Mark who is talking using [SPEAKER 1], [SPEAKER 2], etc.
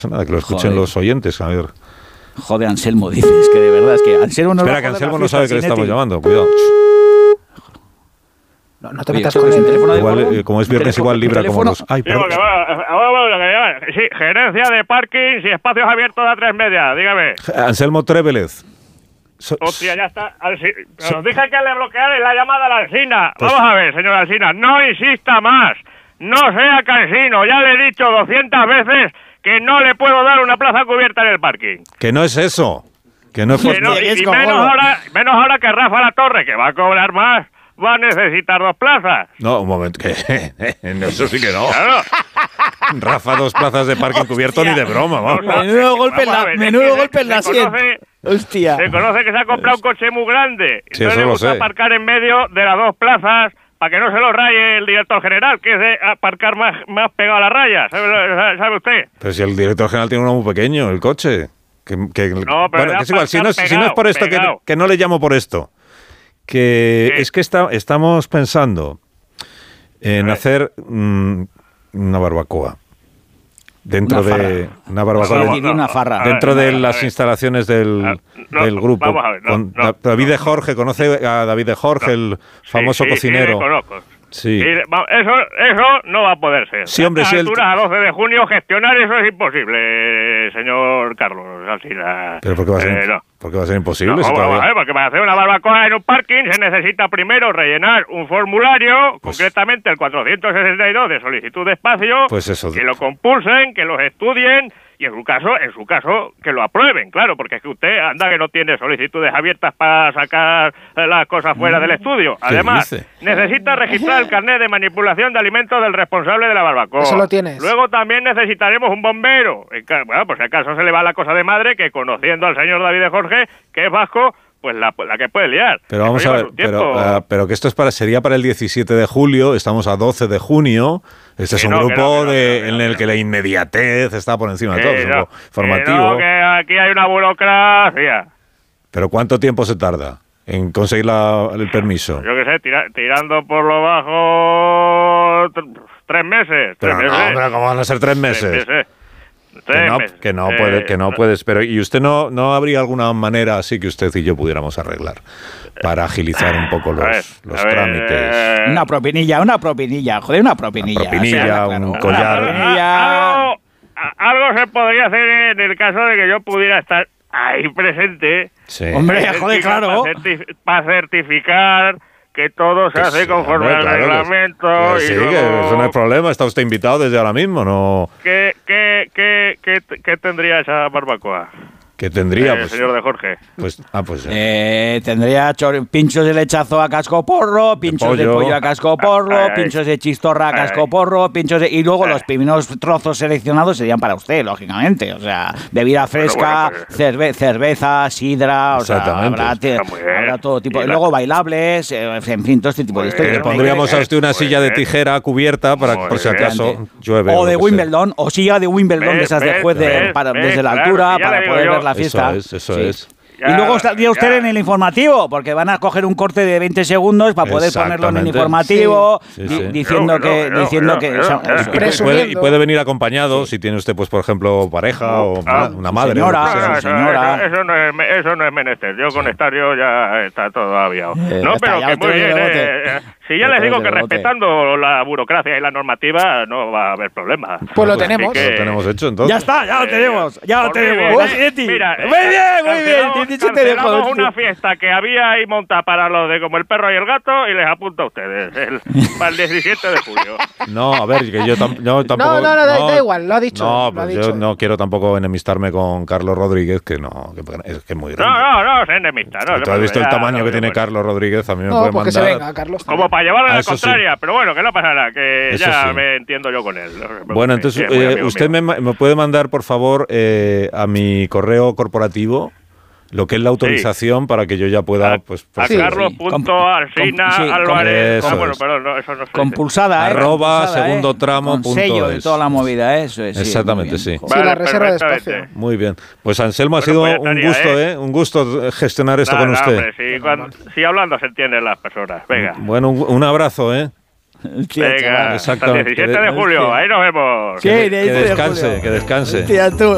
[SPEAKER 1] Nada, que lo escuchen los oyentes, a ver.
[SPEAKER 2] Joder, Anselmo, dices que de verdad es que Anselmo no.
[SPEAKER 1] Espera, que Anselmo no sabe que le estamos llamando, cuidado.
[SPEAKER 3] No te metas con el teléfono.
[SPEAKER 1] Igual, como es viernes, igual libra como los... Ay, perdón.
[SPEAKER 4] Sí, gerencia de parkings y espacios abiertos a 3:30, dígame.
[SPEAKER 1] Anselmo Trévelez.
[SPEAKER 4] Hostia, ya está. Os dije que le bloqueara la llamada a la Alsina. Vamos a ver, señor Alsina, no insista más. No sea cansino. Ya le he dicho 200 veces que no le puedo dar una plaza cubierta en el parking.
[SPEAKER 1] Que no es eso. Que no es...
[SPEAKER 4] Y menos ahora que Rafa La Torre, que va a cobrar más, va a necesitar 2 plazas.
[SPEAKER 1] No, un momento, que eso sí que no.
[SPEAKER 4] Claro.
[SPEAKER 1] Rafa, 2 plazas de parking cubierto ni de broma, vamos.
[SPEAKER 2] Menudo golpe en la sien. Hostia.
[SPEAKER 4] Se conoce que se ha comprado un coche muy grande.
[SPEAKER 1] Sí,
[SPEAKER 4] entonces
[SPEAKER 1] eso
[SPEAKER 4] le
[SPEAKER 1] lo
[SPEAKER 4] gusta
[SPEAKER 1] sé.
[SPEAKER 4] aparcar en medio de las 2 plazas para que no se lo raye el director general, que es de aparcar más pegado a la raya. ¿Sabe usted?
[SPEAKER 1] Pero si el director general tiene uno muy pequeño, el coche.
[SPEAKER 4] No, pero
[SPEAKER 1] bueno, que es igual, si no es por esto, que no le llamo por esto. Que es que estamos pensando en hacer una barbacoa. Dentro de una barbacoa.
[SPEAKER 2] Una farra.
[SPEAKER 1] Dentro de las instalaciones del grupo.
[SPEAKER 4] Vamos a ver,
[SPEAKER 1] David de Jorge, ¿conoce a David de Jorge, el famoso cocinero?
[SPEAKER 4] Sí, le conozco.
[SPEAKER 1] Sí.
[SPEAKER 4] Eso no va a poder ser.
[SPEAKER 1] Sí, hombre,
[SPEAKER 4] a
[SPEAKER 1] sí.
[SPEAKER 4] A 12 de junio gestionar eso es imposible, señor Carlos Alsina.
[SPEAKER 1] ¿Pero por qué va a ser, ¿por qué va a ser imposible?
[SPEAKER 4] No, vamos a ver, porque para hacer una barbacoa en un parking se necesita primero rellenar un formulario, concretamente el 462 de solicitud de espacio,
[SPEAKER 1] pues eso.
[SPEAKER 4] Que lo compulsen, que los estudien y en su caso que lo aprueben, claro, porque es que usted anda que no tiene solicitudes abiertas para sacar las cosas fuera del estudio. Además, necesita registrar el carnet de manipulación de alimentos del responsable de la barbacoa.
[SPEAKER 3] Eso lo tienes.
[SPEAKER 4] Luego también necesitaremos un bombero. Bueno, por si acaso se le va la cosa de madre, que conociendo al señor David de Jorge, que es vasco, pues la que puede liar.
[SPEAKER 1] Pero vamos a ver, pero que esto sería para el 17 de julio, estamos a 12 de junio. Este es un grupo en el que la inmediatez está por encima de todo, es un grupo formativo.
[SPEAKER 4] Que aquí hay una burocracia.
[SPEAKER 1] ¿Pero cuánto tiempo se tarda en conseguir el permiso?
[SPEAKER 4] Yo qué sé, tirando por lo bajo 3 meses.
[SPEAKER 1] Pero ¿cómo van a ser 3 meses?
[SPEAKER 4] 3 meses.
[SPEAKER 1] Que no puedes. Pero ¿y usted no habría alguna manera así que usted y yo pudiéramos arreglar para agilizar un poco los trámites?
[SPEAKER 2] Una propinilla, joder, una propinilla.
[SPEAKER 1] Un collar.
[SPEAKER 4] Algo se podría hacer en el caso de que yo pudiera estar ahí presente.
[SPEAKER 1] Sí.
[SPEAKER 2] Hombre, joder, claro.
[SPEAKER 4] Para certificar que todo se hace conforme al reglamento.
[SPEAKER 1] Sí, que eso no es problema, está usted invitado desde ahora mismo, ¿no?
[SPEAKER 4] ¿Qué tendría esa barbacoa?
[SPEAKER 1] ¿Qué tendría?
[SPEAKER 4] El señor de Jorge.
[SPEAKER 2] Tendría pinchos de lechazo a casco porro, pinchos de pollo a casco porro, pinchos de chistorra a casco porro, y luego los primeros trozos seleccionados serían para usted, lógicamente. O sea, bebida fresca, cerveza, sidra, o sea, habrá todo tipo. Y luego bailables, en fin, todo este tipo de historias.
[SPEAKER 1] Le pondríamos a usted una silla de tijera cubierta para por si acaso llueve.
[SPEAKER 2] O de Wimbledon, o silla de Wimbledon de esas de juez desde la altura para poder ver la fiesta.
[SPEAKER 1] Eso es.
[SPEAKER 2] Y luego estaría usted en el informativo, porque van a coger un corte de 20 segundos para poder ponerlo en el informativo, diciendo que
[SPEAKER 1] y puede venir acompañado si tiene usted, pues por ejemplo, pareja o una madre.
[SPEAKER 2] Señora.
[SPEAKER 4] Eso no es menester. Yo con estar yo ya está todo aviado. No, pero que muy bien. Si ya les digo que respetando la burocracia y la normativa no va a haber problema.
[SPEAKER 3] Pues lo tenemos.
[SPEAKER 1] Lo tenemos hecho entonces.
[SPEAKER 2] Ya está, ya lo tenemos.
[SPEAKER 4] Mira,
[SPEAKER 2] muy bien.
[SPEAKER 4] Cancelamos una fiesta que había ahí montada para los de como el perro y el gato y les apunto a ustedes para el 17 de julio.
[SPEAKER 1] No, a ver, que yo tampoco...
[SPEAKER 3] No, da igual, lo ha dicho.
[SPEAKER 1] No, pues yo no quiero tampoco enemistarme con Carlos Rodríguez, que es muy grande.
[SPEAKER 4] No, se enemista.
[SPEAKER 1] ¿Tú has visto el tamaño que tiene Carlos Rodríguez? A mí me puede mandar...
[SPEAKER 3] se venga, Carlos.
[SPEAKER 4] Como para llevarle la contraria, pero bueno, que no pasa nada, que ya me entiendo yo con él.
[SPEAKER 1] Bueno, entonces, usted me puede mandar, por favor, a mi correo corporativo lo que es la autorización para que yo ya pueda... pues
[SPEAKER 4] a Carlos.Alsina Álvarez. Bueno, perdón, no, eso no sé.
[SPEAKER 2] Compulsada,
[SPEAKER 1] segundo tramo.
[SPEAKER 2] Con sello de toda la movida, eso es.
[SPEAKER 1] Exactamente, sí.
[SPEAKER 3] Sí, la reserva de espacio.
[SPEAKER 1] Muy bien. Pues Anselmo, ha sido un gusto, un gusto gestionar esto con usted.
[SPEAKER 4] Si hablando se entienden las personas. Venga.
[SPEAKER 1] Bueno, un abrazo,
[SPEAKER 4] Venga, hasta el 17 de julio, ahí nos vemos.
[SPEAKER 1] Que descanse.
[SPEAKER 2] Hostia, tú.